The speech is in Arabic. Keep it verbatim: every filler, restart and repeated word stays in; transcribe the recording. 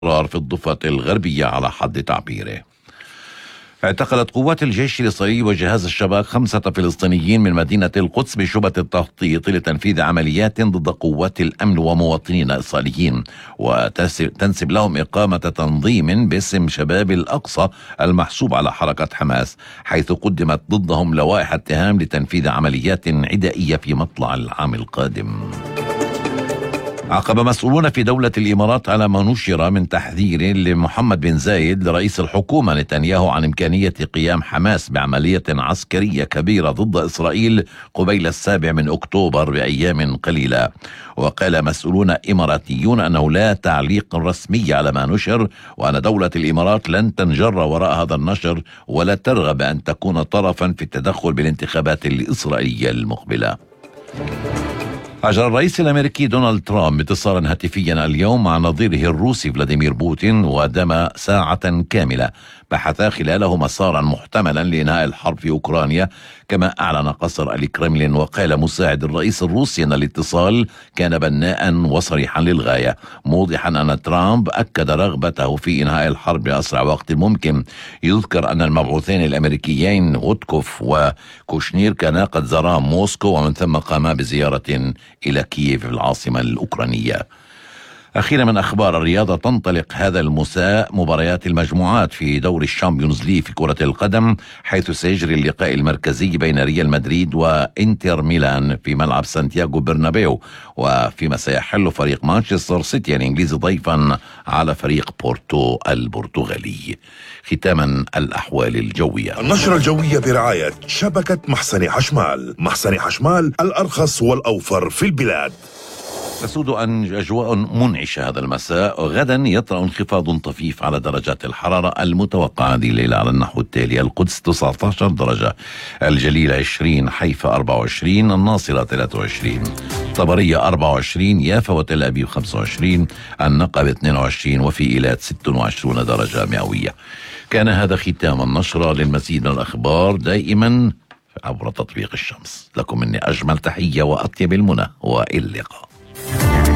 في الضفة الغربية على حد تعبيره. اعتقلت قوات الجيش الإسرائيلي وجهاز الشباك خمسة فلسطينيين من مدينة القدس بشبهة التخطيط لتنفيذ عمليات ضد قوات الأمن ومواطنين إسرائيليين، وتنسب لهم إقامة تنظيم باسم شباب الأقصى المحسوب على حركة حماس، حيث قدمت ضدهم لوائح اتهام لتنفيذ عمليات عدائية في مطلع العام القادم. عقب مسؤولون في دولة الإمارات على ما نشر من تحذير لمحمد بن زايد لرئيس الحكومة نتنياهو عن إمكانية قيام حماس بعملية عسكرية كبيرة ضد إسرائيل قبيل السابع من أكتوبر بأيام قليلة. وقال مسؤولون إماراتيون أنه لا تعليق رسمي على ما نشر، وأن دولة الإمارات لن تنجر وراء هذا النشر ولا ترغب أن تكون طرفا في التدخل بالانتخابات الإسرائيلية المقبلة. أجرى الرئيس الأمريكي دونالد ترامب اتصالا هاتفيا اليوم مع نظيره الروسي فلاديمير بوتين، ودام ساعة كاملة بحثا خلاله مسارا محتملا لإنهاء الحرب في أوكرانيا، كما أعلن قصر الكرملين. وقال مساعد الرئيس الروسي أن الاتصال كان بناء وصريحا للغاية، موضحا أن ترامب أكد رغبته في إنهاء الحرب بأسرع وقت ممكن. يذكر أن المبعوثين الأمريكيين غوتكوف وكوشنير كانا قد زارا موسكو ومن ثم قاما بزيارة إلى كييف العاصمة الأوكرانية. أخيرا من أخبار الرياضة، تنطلق هذا المساء مباريات المجموعات في دور الشامبيونز ليج في كرة القدم، حيث سيجري اللقاء المركزي بين ريال مدريد وإنتر ميلان في ملعب سانتياغو برنابيو، وفيما سيحل فريق مانشستر سيتي الإنجليزي ضيفا على فريق بورتو البرتغالي. ختاما الأحوال الجوية. النشرة الجوية برعاية شبكة محسن حشمال. محسن حشمال الأرخص والأوفر في البلاد. تسود أجواء منعشة هذا المساء. غدا يطرأ انخفاض طفيف على درجات الحرارة المتوقعة هذه الليلة على النحو التالي: القدس تسعة عشر درجة، الجليل عشرين، حيفا أربعة وعشرين، الناصرة ثلاثة وعشرين، طبرية أربعة وعشرين، يافا وتل أبيب خمسة وعشرين، النقب اثنين وعشرين، وفي إيلات ستة وعشرين درجة مئوية. كان هذا ختام النشرة. للمزيد من الأخبار دائما عبر تطبيق الشمس. لكم مني أجمل تحية وأطيب المنى، وإلى اللقاء.